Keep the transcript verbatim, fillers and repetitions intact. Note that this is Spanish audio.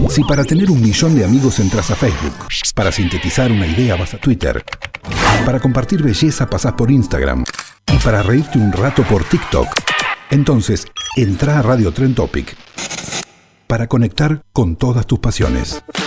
Si para tener un millón de amigos entras a Facebook, para sintetizar una idea vas a Twitter, para compartir belleza pasás por Instagram y para reírte un rato por TikTok, entonces entra a Radio Trend Topic para conectar con todas tus pasiones.